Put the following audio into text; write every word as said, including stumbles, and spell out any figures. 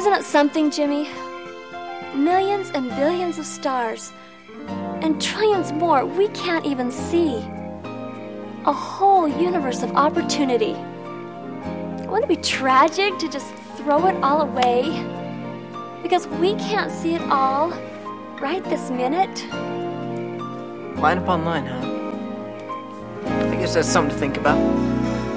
Isn't it something, Jimmy? Millions and billions of stars, and trillions more we can't even see. A whole universe of opportunity. Wouldn't it be tragic to just throw it all away? Because we can't see it all right this minute? Line up online, huh? I guess that's something to think about.